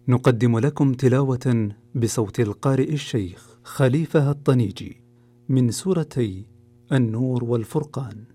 نقدم لكم تلاوة بصوت القارئ الشيخ خليفة الطنيجي من سورتي النور والفرقان.